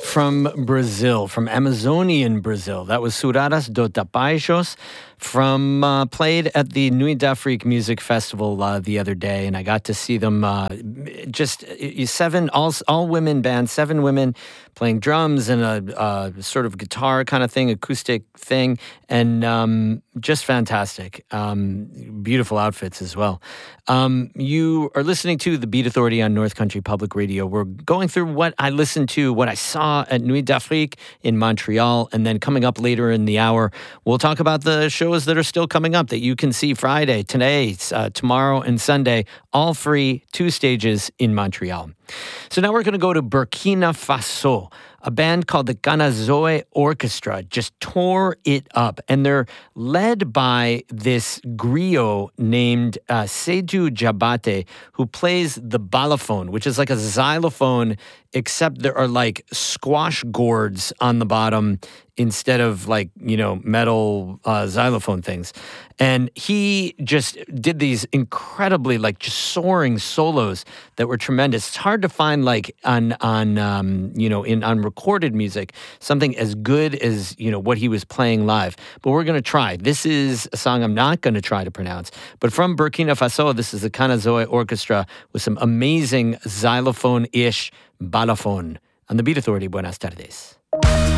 from Brazil, from Amazonian Brazil. That was Suradas do Tapajos from played at the Nuit d'Afrique Music Festival the other day, and I got to see them. Just seven all women band, 7 women playing drums and a sort of guitar kind of thing, acoustic thing, and just fantastic. Beautiful outfits as well. You are listening to The Beat Authority on North Country Public Radio. We're going through what I listened to, what I saw at Nuit d'Afrique in Montreal, and then coming up later in the hour, we'll talk about the shows that are still coming up that you can see Friday, today, tomorrow, and Sunday, all free, 2 stages in Montreal. So now we're going to go to Burkina Faso. A band called the Kanazoe Orchestra just tore it up, and they're led by this griot named Seydou Diabaté, who plays the balafon, which is like a xylophone, except there are like squash gourds on the bottom instead of metal xylophone things. And he just did these incredibly just soaring solos that were tremendous. It's hard to find on recorded music something as good as what he was playing live. But we're going to try. This is a song I'm not going to try to pronounce. But from Burkina Faso, this is the Kanazoe Orchestra with some amazing xylophone-ish balafon on the Beat Authority. Buenas tardes.